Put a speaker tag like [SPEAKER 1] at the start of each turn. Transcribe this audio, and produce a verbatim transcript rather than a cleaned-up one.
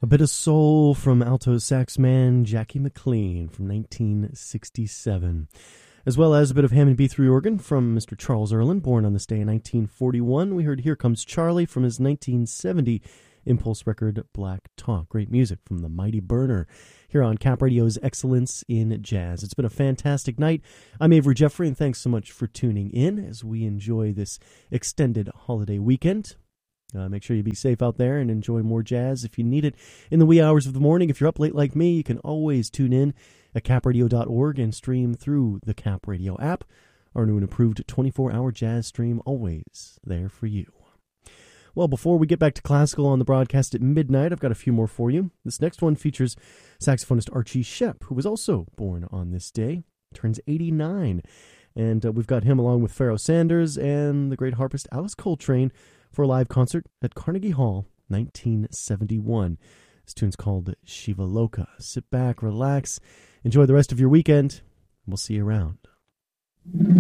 [SPEAKER 1] A bit of soul from alto sax man Jackie McLean from nineteen sixty-seven, as well as a bit of Hammond B three organ from Mister Charles Earland, born on this day in nineteen forty-one. We heard Here Comes Charlie from his nineteen seventy Impulse record Black Talk. Great music from the Mighty Burner here on Cap Radio's Excellence in Jazz. It's been a fantastic night. I'm Avery Jeffrey, and thanks so much for tuning in as we enjoy this extended holiday weekend. Uh, make sure you be safe out there and enjoy more jazz if you need it in the wee hours of the morning. If you're up late like me, you can always tune in at cap radio dot org and stream through the Cap Radio app. Our new and improved twenty-four hour jazz stream, always there for you. Well, before we get back to classical on the broadcast at midnight, I've got a few more for you. This next one features saxophonist Archie Shepp, who was also born on this day, turns eighty-nine. And uh, we've got him along with Pharoah Sanders and the great harpist Alice Coltrane for a live concert at Carnegie Hall, nineteen seventy-one. This tune's called Shiva Loka. Sit back, relax, enjoy the rest of your weekend, and we'll see you around.